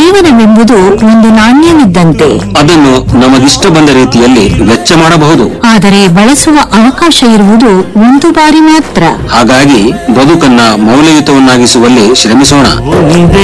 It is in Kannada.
ಜೀವನವೆಂಬುದು ಒಂದು ನಾಣ್ಯವಿದ್ದಂತೆ. ಅದನ್ನು ನಮಗಿಷ್ಟ ಬಂದ ರೀತಿಯಲ್ಲಿ ವೆಚ್ಚ ಮಾಡಬಹುದು. ಆದರೆ ಬಳಸುವ ಅವಕಾಶ ಇರುವುದು ಒಂದು ಬಾರಿ ಮಾತ್ರ. ಹಾಗಾಗಿ ಬದುಕನ್ನ ಮೌಲ್ಯಯುತವನ್ನಾಗಿಸುವಲ್ಲಿ ಶ್ರಮಿಸೋಣ.